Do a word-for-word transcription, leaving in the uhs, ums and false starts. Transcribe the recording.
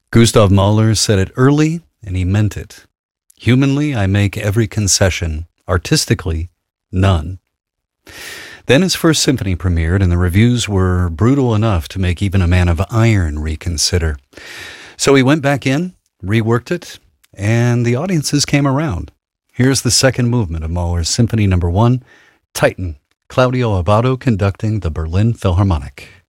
Gustav Mahler said it early, and he meant it. Humanly, I make every concession. Artistically, none. Then his first symphony premiered, and the reviews were brutal enough to make even a man of iron reconsider. So he went back in, reworked it, and the audiences came around. Here's the second movement of Mahler's Symphony Number One, Titan, Claudio Abbado conducting the Berlin Philharmonic.